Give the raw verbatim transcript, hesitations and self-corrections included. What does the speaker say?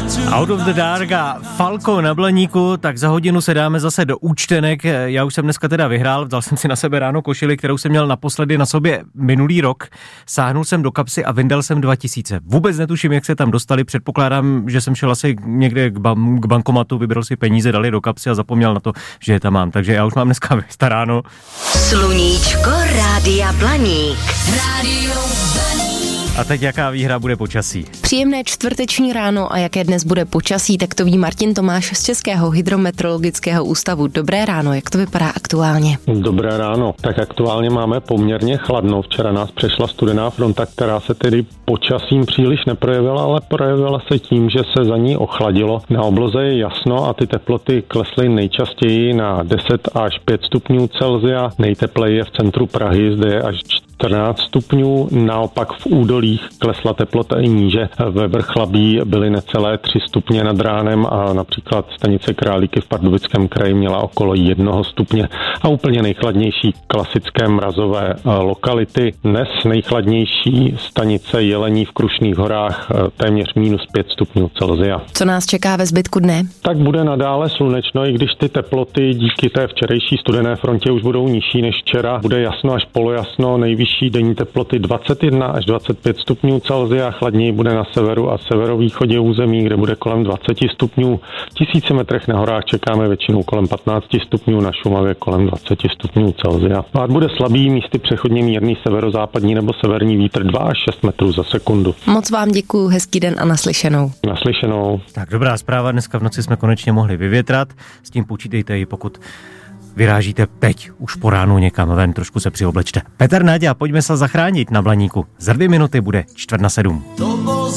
Out of the Dark a Falco na Blaníku, tak za hodinu se dáme zase do účtenek. Já už jsem dneska teda vyhrál, vzal jsem si na sebe ráno košili, kterou jsem měl naposledy na sobě minulý rok. Sáhnul jsem do kapsy a vyndal jsem dva tisíce. Vůbec netuším, jak se tam dostali, předpokládám, že jsem šel asi někde k, bam, k bankomatu, vybral si peníze, dali do kapsy a zapomněl na to, že je tam mám. Takže já už mám dneska vystaráno. Sluníčko Rádia Blaník. Rádio Blaník. A teď jaká výhra bude počasí? Příjemné čtvrteční ráno a jaké dnes bude počasí, tak to ví Martin Tomáš z Českého hydrometeorologického ústavu. Dobré ráno, jak to vypadá aktuálně? Dobré ráno, tak aktuálně máme poměrně chladno. Včera nás přešla studená fronta, která se tedy počasím příliš neprojevila, ale projevila se tím, že se za ní ochladilo. Na obloze je jasno a ty teploty klesly nejčastěji na deset až pět stupňů Celsia. Nejtepleji je v centru Prahy, zde je až čtrnáct stupňů, naopak v údolích klesla teplota i níže. Ve Vrchlabí byly necelé tři stupně nad ránem a například stanice Králíky v Pardubickém kraji měla okolo jednoho stupně a úplně nejchladnější klasické mrazové lokality. Dnes nejchladnější stanice Jelení v Krušných horách téměř minus pět stupňů Celsia. Co nás čeká ve zbytku dne? Tak bude nadále slunečno, i když ty teploty díky té včerejší studené frontě už budou nižší než včera. Bude jasno až polojasno, nejvyšší denní teploty dvacet jedna až dvacet pět stupňů Celsia, chladněji bude na severu a severovýchodě území, kde bude kolem dvacet stupňů. V tisíci metrech na horách čekáme většinou kolem patnáct stupňů, na Šumavě kolem dvacet stupňů Celsia. Pát bude slabý, místy přechodně mírný severozápadní nebo severní vítr dva až šest metrů za sekundu. Moc vám děkuju, hezký den a naslyšenou. Naslyšenou. Tak dobrá zpráva, dneska v noci jsme konečně mohli vyvětrat, s tím počítejte i pokud vyrážíte teď už po ránu někam ven, trošku se přioblečte. Petr Naďa, pojďme se zachránit na Blaníku. Za dvě minuty bude čtvrt na sedm.